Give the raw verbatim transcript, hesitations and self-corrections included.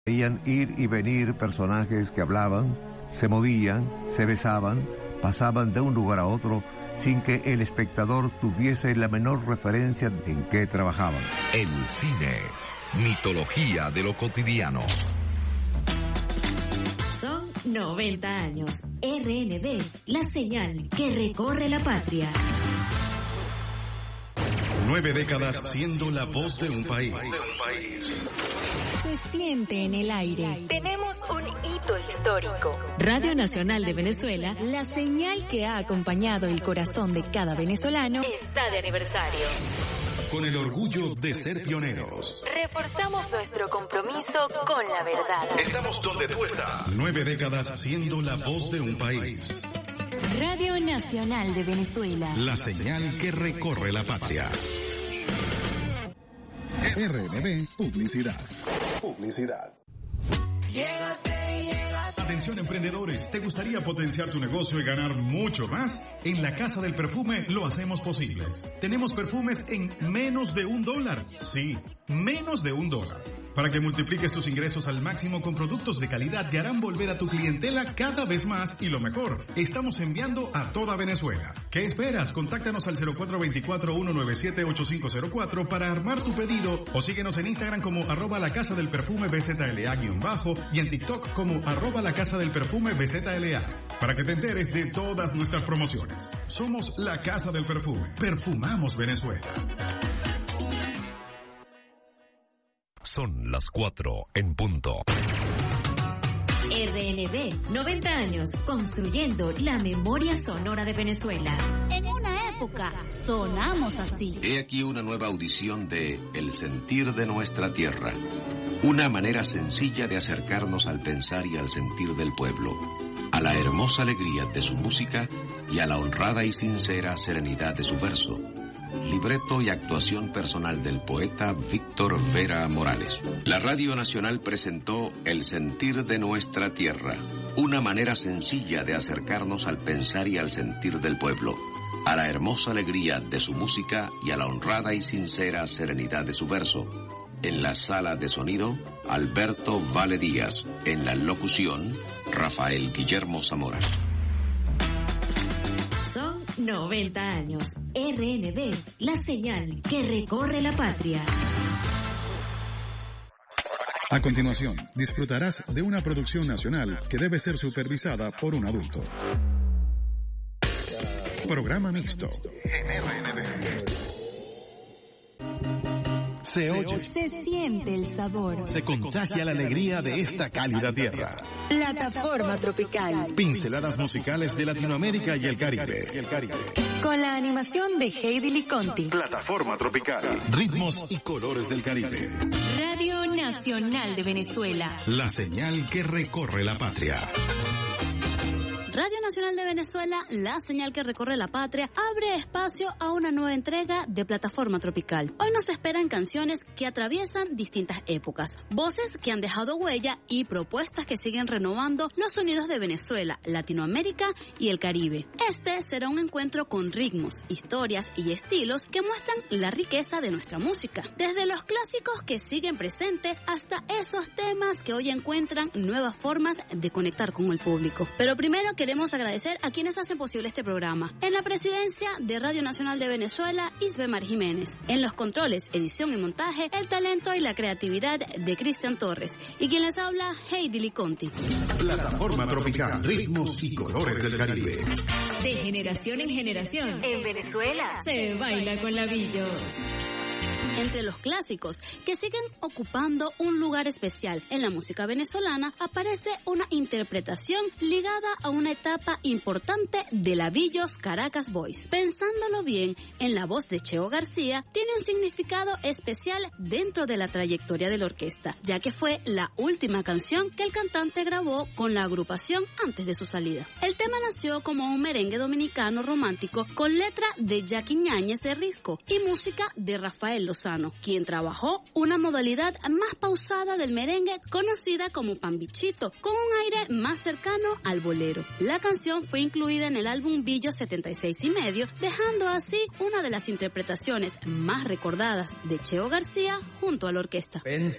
Veían ir y venir personajes que hablaban, se movían, se besaban, pasaban de un lugar a otro sin que el espectador tuviese la menor referencia en qué trabajaban. El cine, mitología de lo cotidiano. Son noventa años. R N B, la señal que recorre la patria. Nueve décadas siendo la voz de un país. Se siente en el aire. Tenemos un hito histórico. Radio Nacional de Venezuela, la señal que ha acompañado el corazón de cada venezolano, está de aniversario. Con el orgullo de ser pioneros. Reforzamos nuestro compromiso con la verdad. Estamos donde tú estás. Nueve décadas siendo la voz de un país. Radio Nacional de Venezuela. La señal que recorre la patria. R N B Publicidad. Publicidad. Atención emprendedores, ¿te gustaría potenciar tu negocio y ganar mucho más? En la Casa del Perfume lo hacemos posible. Tenemos perfumes en menos de un dólar. Sí, menos de un dólar. Para que multipliques tus ingresos al máximo con productos de calidad que harán volver a tu clientela cada vez más y lo mejor, estamos enviando a toda Venezuela. ¿Qué esperas? Contáctanos al cero cuatro dos cuatro, uno nueve siete, ocho cinco cero cuatro para armar tu pedido o síguenos en Instagram como arroba la casa del perfume B Z L A guión bajo y en TikTok como arroba la casa del perfume B Z L A para que te enteres de todas nuestras promociones. Somos la Casa del Perfume. Perfumamos Venezuela. Son las cuatro en punto. R N B, noventa años, construyendo la memoria sonora de Venezuela. En una época sonamos así. He aquí una nueva audición de El sentir de nuestra tierra. Una manera sencilla de acercarnos al pensar y al sentir del pueblo, a la hermosa alegría de su música y a la honrada y sincera serenidad de su verso. Libreto y actuación personal del poeta Víctor Vera Morales. La Radio Nacional presentó El sentir de nuestra tierra, una manera sencilla de acercarnos al pensar y al sentir del pueblo, a la hermosa alegría de su música y a la honrada y sincera serenidad de su verso. En la sala de sonido, Alberto Vale Díaz. En la locución, Rafael Guillermo Zamora. Son noventa años. R N B, la señal que recorre la patria. A continuación, disfrutarás de una producción nacional que debe ser supervisada por un adulto. Programa mixto en R N B. Se oye, se siente el sabor, se contagia la alegría de esta cálida tierra. Plataforma Tropical. Pinceladas musicales de Latinoamérica y el Caribe. Y el Caribe. Con la animación de Heidi Liconti. Plataforma Tropical. Ritmos y colores del Caribe. Radio Nacional de Venezuela. La señal que recorre la patria. Radio Nacional de Venezuela, la señal que recorre la patria, abre espacio a una nueva entrega de Plataforma Tropical. Hoy nos esperan canciones que atraviesan distintas épocas, voces que han dejado huella y propuestas que siguen renovando los sonidos de Venezuela, Latinoamérica y el Caribe. Este será un encuentro con ritmos, historias y estilos que muestran la riqueza de nuestra música, desde los clásicos que siguen presentes hasta esos temas que hoy encuentran nuevas formas de conectar con el público. Pero primero queremos agradecer a quienes hacen posible este programa. En la presidencia de Radio Nacional de Venezuela, Isbemar Jiménez. En los controles, edición y montaje, el talento y la creatividad de Cristian Torres. Y quien les habla, Heidi Liconti. Plataforma Tropical, ritmos y colores del Caribe. De generación en generación, En Venezuela se baila con labillos. Entre los clásicos que siguen ocupando un lugar especial en la música venezolana aparece una interpretación ligada a una etapa importante de Labillos Caracas Boys. Pensándolo bien, en la voz de Cheo García tiene un significado especial dentro de la trayectoria de la orquesta, ya que fue la última canción que el cantante grabó con la agrupación antes de su salida. El tema nació como un merengue dominicano romántico con letra de Jackie Ñáñez de Risco y música de Rafael Lozano, quien trabajó una modalidad más pausada del merengue conocida como pambichito, con un aire más cercano al bolero. La canción fue incluida en el álbum Billo setenta y seis y medio, dejando así una de las interpretaciones más recordadas de Cheo García junto a la orquesta. Pensé